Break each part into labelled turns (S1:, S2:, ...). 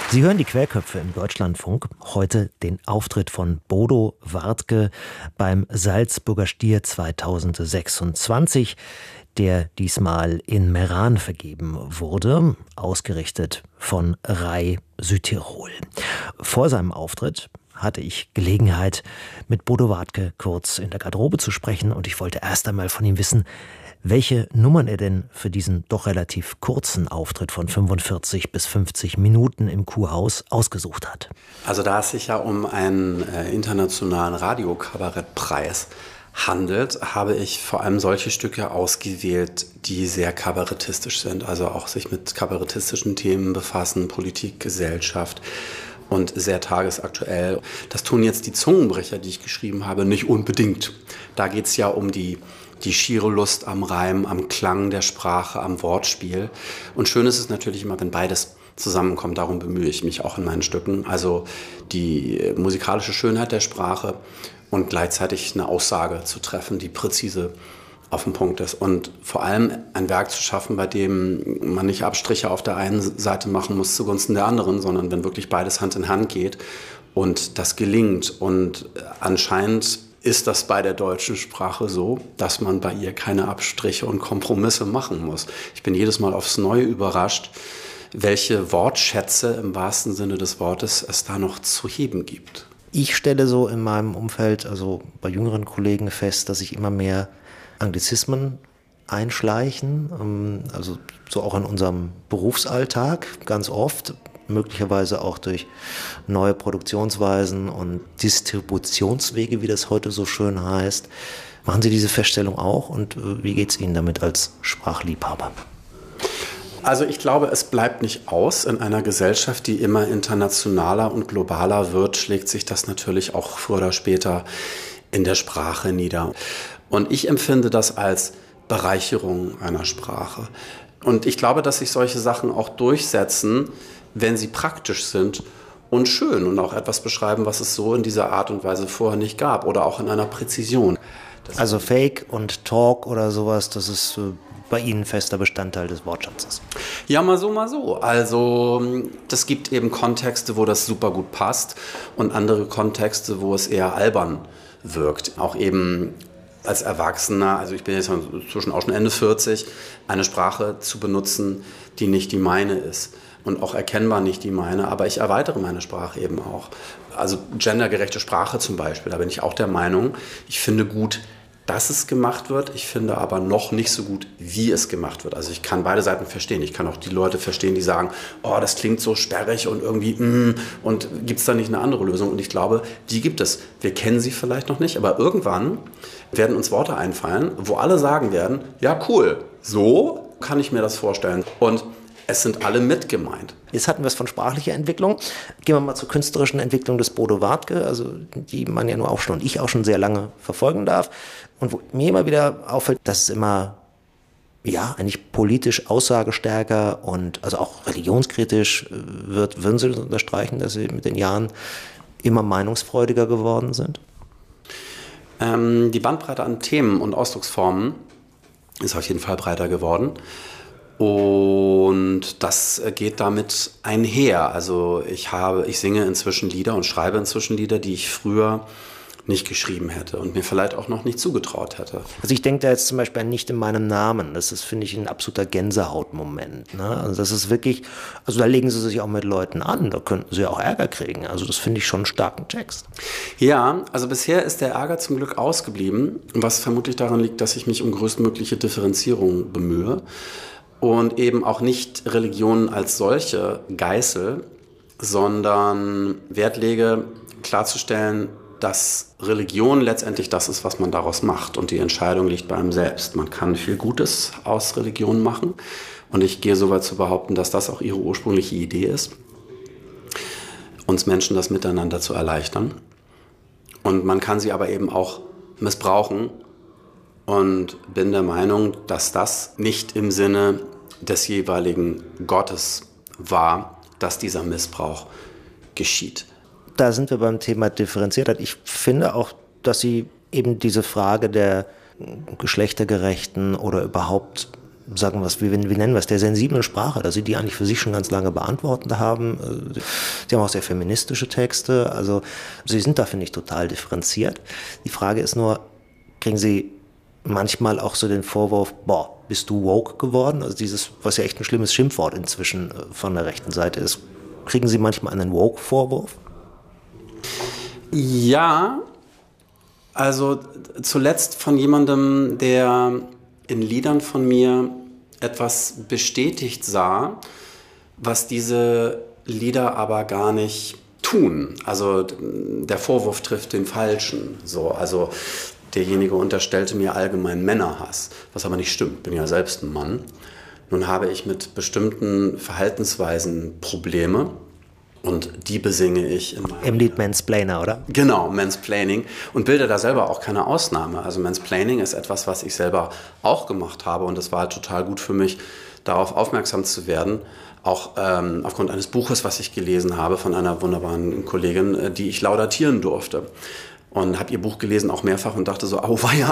S1: Sie hören die Querköpfe im Deutschlandfunk. Heute den Auftritt von Bodo Wartke beim Salzburger Stier 2026, der diesmal in Meran vergeben wurde, ausgerichtet von Rai Südtirol. Vor seinem Auftritt hatte ich Gelegenheit, mit Bodo Wartke kurz in der Garderobe zu sprechen, und ich wollte erst einmal von ihm wissen, welche Nummern er denn für diesen doch relativ kurzen Auftritt von 45 bis 50 Minuten im Kuhhaus ausgesucht hat.
S2: Also da es sich ja um einen internationalen Radiokabarettpreis handelt, habe ich vor allem solche Stücke ausgewählt, die sehr kabarettistisch sind, also auch sich mit kabarettistischen Themen befassen, Politik, Gesellschaft und sehr tagesaktuell. Das tun jetzt die Zungenbrecher, die ich geschrieben habe, nicht unbedingt. Da geht es ja um die schiere Lust am Reim, am Klang der Sprache, am Wortspiel. Und schön ist es natürlich immer, wenn beides zusammenkommt. Darum bemühe ich mich auch in meinen Stücken. Also die musikalische Schönheit der Sprache und gleichzeitig eine Aussage zu treffen, die präzise auf den Punkt ist. Und vor allem ein Werk zu schaffen, bei dem man nicht Abstriche auf der einen Seite machen muss zugunsten der anderen, sondern wenn wirklich beides Hand in Hand geht und das gelingt. Und anscheinend ist das bei der deutschen Sprache so, dass man bei ihr keine Abstriche und Kompromisse machen muss. Ich bin jedes Mal aufs Neue überrascht, welche Wortschätze im wahrsten Sinne des Wortes es da noch zu heben gibt.
S1: Ich stelle so in meinem Umfeld, also bei jüngeren Kollegen, fest, dass sich immer mehr Anglizismen einschleichen, also so auch in unserem Berufsalltag ganz oft, möglicherweise auch durch neue Produktionsweisen und Distributionswege, wie das heute so schön heißt. Machen Sie diese Feststellung auch, und wie geht es Ihnen damit als Sprachliebhaber?
S2: Also ich glaube, es bleibt nicht aus. In einer Gesellschaft, die immer internationaler und globaler wird, schlägt sich das natürlich auch früher oder später in der Sprache nieder. Und ich empfinde das als Bereicherung einer Sprache. Und ich glaube, dass sich solche Sachen auch durchsetzen, wenn sie praktisch sind und schön und auch etwas beschreiben, was es so in dieser Art und Weise vorher nicht gab oder auch in einer Präzision.
S1: Also Fake und Talk oder sowas, das ist bei Ihnen fester Bestandteil des Wortschatzes?
S2: Ja, mal so, mal so. Also das gibt eben Kontexte, wo das super gut passt, und andere Kontexte, wo es eher albern wirkt. Auch eben als Erwachsener, also ich bin jetzt inzwischen auch schon Ende 40, eine Sprache zu benutzen, die nicht die meine ist. Und auch erkennbar nicht die meine, aber ich erweitere meine Sprache eben auch. Also gendergerechte Sprache zum Beispiel, da bin ich auch der Meinung, ich finde gut, dass es gemacht wird, ich finde aber noch nicht so gut, wie es gemacht wird. Also ich kann beide Seiten verstehen. Ich kann auch die Leute verstehen, die sagen, oh, das klingt so sperrig und irgendwie, und gibt es da nicht eine andere Lösung? Und ich glaube, die gibt es. Wir kennen sie vielleicht noch nicht, aber irgendwann werden uns Worte einfallen, wo alle sagen werden, ja cool, so kann ich mir das vorstellen. Und es sind alle mit gemeint.
S1: Jetzt hatten wir es von sprachlicher Entwicklung. Gehen wir mal zur künstlerischen Entwicklung des Bodo Wartke, also die man ja nur auch schon und ich auch schon sehr lange verfolgen darf. Und wo mir immer wieder auffällt, dass es immer, ja, eigentlich politisch aussagestärker und also auch religionskritisch wird. Würden Sie das unterstreichen, dass Sie mit den Jahren immer meinungsfreudiger geworden sind?
S2: Die Bandbreite an Themen und Ausdrucksformen ist auf jeden Fall breiter geworden. Und das geht damit einher. Also ich singe inzwischen Lieder und schreibe inzwischen Lieder, die ich früher nicht geschrieben hätte und mir vielleicht auch noch nicht zugetraut hätte.
S1: Also ich denke da jetzt zum Beispiel an Nicht in meinem Namen. Das ist, finde ich, ein absoluter Gänsehautmoment. Ne? Also das ist wirklich, also da legen Sie sich auch mit Leuten an, da könnten Sie auch Ärger kriegen. Also das finde ich schon einen starken Text.
S2: Ja, also bisher ist der Ärger zum Glück ausgeblieben, was vermutlich daran liegt, dass ich mich um größtmögliche Differenzierung bemühe und eben auch nicht Religionen als solche geißel, sondern Wert lege, klarzustellen, dass Religion letztendlich das ist, was man daraus macht, und die Entscheidung liegt bei einem selbst. Man kann viel Gutes aus Religion machen, und ich gehe so weit zu behaupten, dass das auch ihre ursprüngliche Idee ist, uns Menschen das Miteinander zu erleichtern. Und man kann sie aber eben auch missbrauchen, und bin der Meinung, dass das nicht im Sinne des jeweiligen Gottes war, dass dieser Missbrauch geschieht.
S1: Da sind wir beim Thema Differenziertheit. Ich finde auch, dass Sie eben diese Frage der geschlechtergerechten oder überhaupt sagen wir es, wie nennen wir es, der sensiblen Sprache, dass Sie die eigentlich für sich schon ganz lange beantwortet haben. Sie haben auch sehr feministische Texte, also Sie sind da, finde ich, total differenziert. Die Frage ist nur, kriegen Sie manchmal auch so den Vorwurf, boah, bist du woke geworden? Also dieses, was ja echt ein schlimmes Schimpfwort inzwischen von der rechten Seite ist. Kriegen Sie manchmal einen Woke-Vorwurf?
S2: Ja, also zuletzt von jemandem, der in Liedern von mir etwas bestätigt sah, was diese Lieder aber gar nicht tun. Also der Vorwurf trifft den Falschen. So, also derjenige unterstellte mir allgemein Männerhass, was aber nicht stimmt. Bin ja selbst ein Mann. Nun habe ich mit bestimmten Verhaltensweisen Probleme. Und die besinge ich
S1: im Lied Mansplainer, oder?
S2: Genau, Mansplaining. Und bilde da selber auch keine Ausnahme. Also Mansplaining ist etwas, was ich selber auch gemacht habe. Und es war halt total gut für mich, darauf aufmerksam zu werden. Auch aufgrund eines Buches, was ich gelesen habe von einer wunderbaren Kollegin, die ich laudatieren durfte. Und habe ihr Buch gelesen, auch mehrfach, und dachte so, auweia.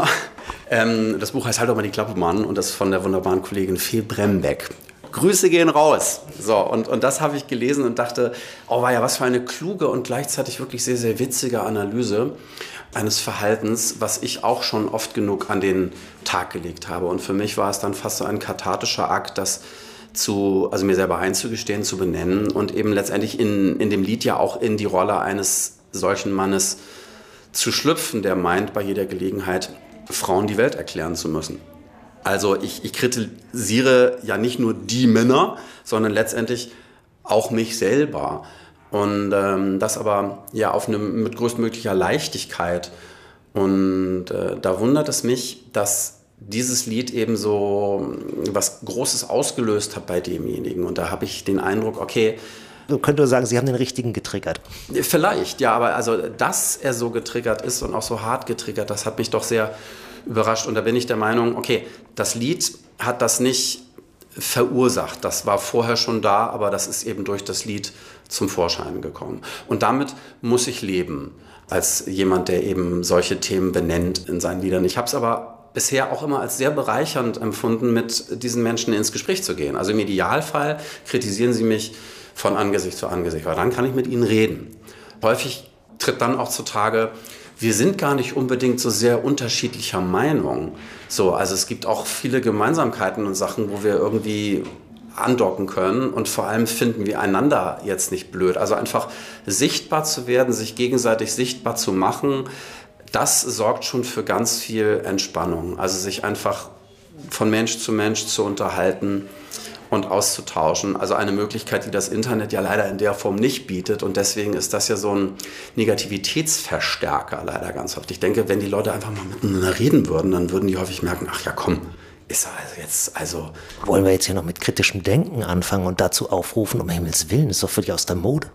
S2: Das Buch heißt Halt doch mal die Klappe, Mann. Und das ist von der wunderbaren Kollegin Fee Brembeck. Grüße gehen raus. So, und das habe ich gelesen und dachte, oh war ja, was für eine kluge und gleichzeitig wirklich sehr, sehr witzige Analyse eines Verhaltens, was ich auch schon oft genug an den Tag gelegt habe. Und für mich war es dann fast so ein kathartischer Akt, das also mir selber einzugestehen, zu benennen und eben letztendlich in dem Lied ja auch in die Rolle eines solchen Mannes zu schlüpfen, der meint, bei jeder Gelegenheit Frauen die Welt erklären zu müssen. Also ich kritisiere ja nicht nur die Männer, sondern letztendlich auch mich selber. Und das aber ja mit größtmöglicher Leichtigkeit. Und da wundert es mich, dass dieses Lied eben so was Großes ausgelöst hat bei demjenigen. Und da habe ich den Eindruck, okay,
S1: du könntest sagen, Sie haben den richtigen getriggert.
S2: Vielleicht, ja, aber also, dass er so getriggert ist und auch so hart getriggert, das hat mich doch sehr überrascht. Und da bin ich der Meinung, okay, das Lied hat das nicht verursacht. Das war vorher schon da, aber das ist eben durch das Lied zum Vorschein gekommen. Und damit muss ich leben, als jemand, der eben solche Themen benennt in seinen Liedern. Ich habe es aber bisher auch immer als sehr bereichernd empfunden, mit diesen Menschen ins Gespräch zu gehen. Also im Idealfall kritisieren sie mich von Angesicht zu Angesicht, weil dann kann ich mit ihnen reden. Häufig tritt dann auch zutage, wir sind gar nicht unbedingt so sehr unterschiedlicher Meinung. So, also es gibt auch viele Gemeinsamkeiten und Sachen, wo wir irgendwie andocken können und vor allem finden wir einander jetzt nicht blöd. Also einfach sichtbar zu werden, sich gegenseitig sichtbar zu machen, das sorgt schon für ganz viel Entspannung. Also sich einfach von Mensch zu unterhalten und auszutauschen. Also eine Möglichkeit, die das Internet ja leider in der Form nicht bietet. Und deswegen ist das ja so ein Negativitätsverstärker leider ganz oft. Ich denke, wenn die Leute einfach mal miteinander reden würden, dann würden die häufig merken, ach ja komm, ist also jetzt, also...
S1: Wollen wir jetzt hier noch mit kritischem Denken anfangen und dazu aufrufen, um Himmels Willen, ist doch völlig aus der Mode.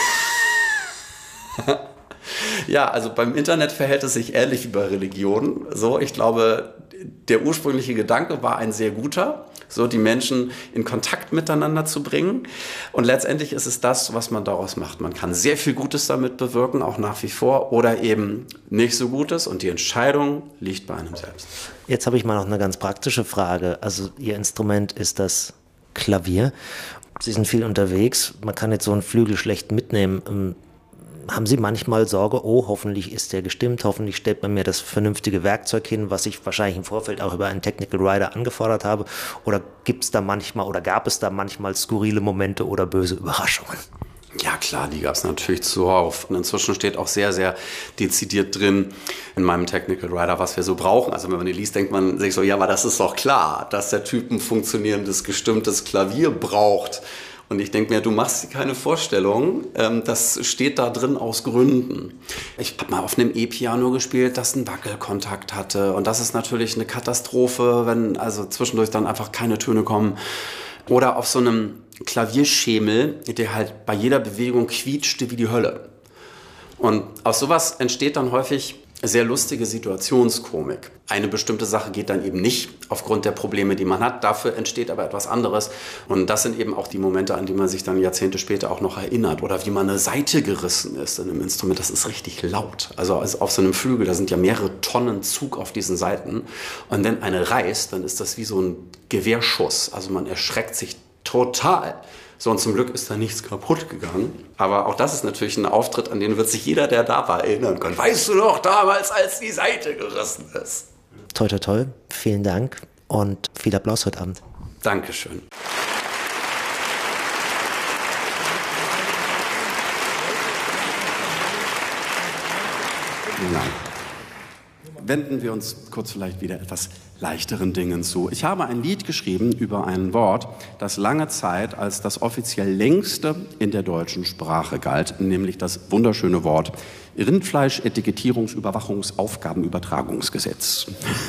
S2: Ja, also beim Internet verhält es sich ähnlich wie bei Religionen. So, ich glaube, der ursprüngliche Gedanke war ein sehr guter, so die Menschen in Kontakt miteinander zu bringen. Und letztendlich ist es das, was man daraus macht. Man kann sehr viel Gutes damit bewirken, auch nach wie vor, oder eben nicht so Gutes. Und die Entscheidung liegt bei einem selbst.
S1: Jetzt habe ich mal noch eine ganz praktische Frage. Also Ihr Instrument ist das Klavier. Sie sind viel unterwegs. Man kann jetzt so einen Flügel schlecht mitnehmen. Haben Sie manchmal Sorge, oh, hoffentlich ist der gestimmt, hoffentlich stellt man mir das vernünftige Werkzeug hin, was ich wahrscheinlich im Vorfeld auch über einen Technical Writer angefordert habe? Oder gab es da manchmal skurrile Momente oder böse Überraschungen?
S2: Ja klar, die gab es natürlich zuhauf. Und inzwischen steht auch sehr, sehr dezidiert drin in meinem Technical Writer, was wir so brauchen. Also wenn man die liest, denkt man sich so, ja, aber das ist doch klar, dass der Typ ein funktionierendes, gestimmtes Klavier braucht. Und ich denke mir, du machst dir keine Vorstellung, das steht da drin aus Gründen. Ich habe mal auf einem E-Piano gespielt, das einen Wackelkontakt hatte. Und das ist natürlich eine Katastrophe, wenn also zwischendurch dann einfach keine Töne kommen. Oder auf so einem Klavierschemel, der halt bei jeder Bewegung quietschte wie die Hölle. Und aus sowas entsteht dann häufig sehr lustige Situationskomik. Eine bestimmte Sache geht dann eben nicht aufgrund der Probleme, die man hat. Dafür entsteht aber etwas anderes. Und das sind eben auch die Momente, an die man sich dann Jahrzehnte später auch noch erinnert. Oder wie man eine Saite gerissen ist in einem Instrument. Das ist richtig laut. Also auf so einem Flügel, da sind ja mehrere Tonnen Zug auf diesen Saiten. Und wenn eine reißt, dann ist das wie so ein Gewehrschuss. Also man erschreckt sich total. So, und zum Glück ist da nichts kaputt gegangen. Aber auch das ist natürlich ein Auftritt, an den wird sich jeder, der da war, erinnern können. Weißt du noch, damals, als die Saite gerissen ist?
S1: Toi, toi, toi. Vielen Dank und viel Applaus heute Abend.
S2: Dankeschön. Ja. Wenden wir uns kurz vielleicht wieder etwas leichteren Dingen zu. Ich habe ein Lied geschrieben über ein Wort, das lange Zeit als das offiziell längste in der deutschen Sprache galt, nämlich das wunderschöne Wort Rindfleisch-Etikettierungs-Überwachungsaufgabenübertragungsgesetz.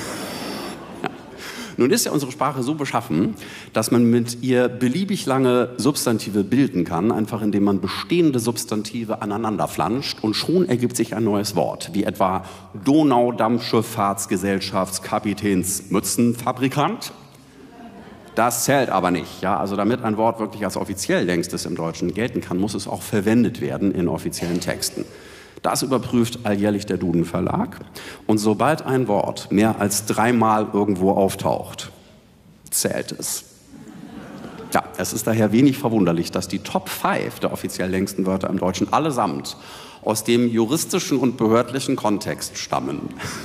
S2: Nun ist ja unsere Sprache so beschaffen, dass man mit ihr beliebig lange Substantive bilden kann, einfach indem man bestehende Substantive aneinander flanscht und schon ergibt sich ein neues Wort, wie etwa Donaudampfschifffahrtsgesellschaftskapitänsmützenfabrikant. Das zählt aber nicht. Ja? Also damit ein Wort wirklich als offiziell längstes im Deutschen gelten kann, muss es auch verwendet werden in offiziellen Texten. Das überprüft alljährlich der Duden Verlag. Und sobald ein Wort mehr als 3-mal irgendwo auftaucht, zählt es. Ja, es ist daher wenig verwunderlich, dass die Top 5 der offiziell längsten Wörter im Deutschen allesamt aus dem juristischen und behördlichen Kontext stammen.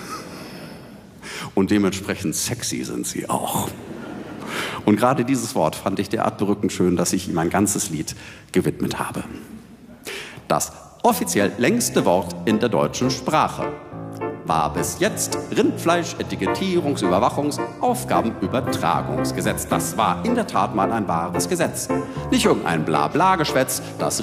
S2: Und dementsprechend sexy sind sie auch. Und gerade dieses Wort fand ich derart berückend schön, dass ich ihm ein ganzes Lied gewidmet habe. Das offiziell längste Wort in der deutschen Sprache war bis jetzt Rindfleisch-Etikettierungs-Überwachungs-Aufgabenübertragungsgesetz. Das war in der Tat mal ein wahres Gesetz. Nicht irgendein Blabla-Geschwätz, das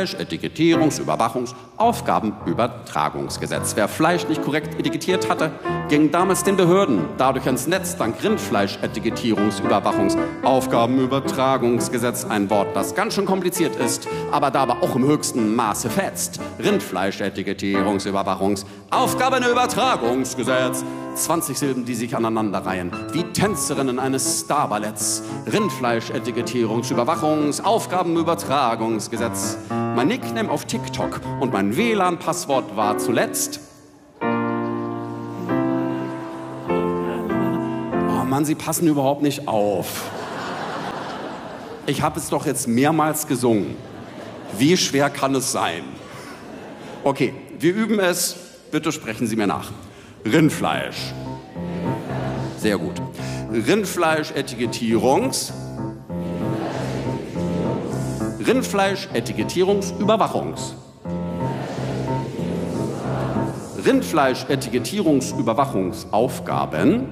S2: Rindfleisch-Etikettierungs-Überwachungs-Aufgabenübertragungsgesetz. Wer Fleisch nicht korrekt etikettiert hatte, ging damals den Behörden dadurch ins Netz, dank Rindfleisch-Etikettierungs-Überwachungs-Aufgabenübertragungsgesetz. Ein Wort, das ganz schön kompliziert ist, aber dabei auch im höchsten Maße fetzt. Rindfleisch-Etikettierungs-Überwachungs-Aufgabenübertragungsgesetz. 20 Silben, die sich aneinanderreihen, wie Tänzerinnen eines Starballetts. Rindfleisch-Etikettierungs-Überwachungs-Aufgabenübertragungsgesetz. Mein Nickname auf TikTok und mein WLAN-Passwort war zuletzt. Oh Mann, Sie passen überhaupt nicht auf. Ich habe es doch jetzt mehrmals gesungen. Wie schwer kann es sein? Okay, wir üben es. Bitte sprechen Sie mir nach. Rindfleisch. Sehr gut. Rindfleisch-Etikettierungs-Überwachungs. Rindfleisch-Etikettierungs-Überwachungsaufgaben.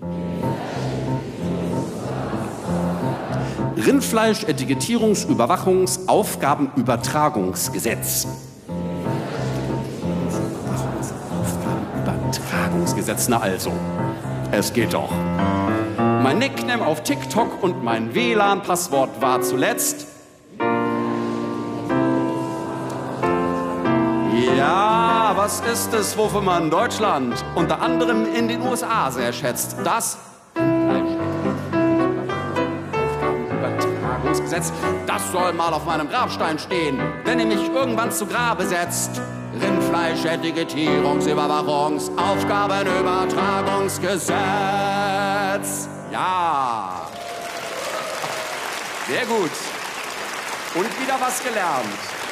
S2: Rindfleisch-Etikettierungs-Überwachungsaufgabenübertragungsgesetz. Übertragungsgesetz, na also. Es geht doch. Mein Nickname auf TikTok und mein WLAN-Passwort war zuletzt. Ja, was ist es, wofür man Deutschland unter anderem in den USA sehr schätzt? Das Übertragungsgesetz, das soll mal auf meinem Grabstein stehen, wenn ihr mich irgendwann zu Grabe setzt. Rindfleisch-Etikettierungs-Überwachungsaufgabenübertragungsgesetz. Ja. Sehr gut. Und wieder was gelernt.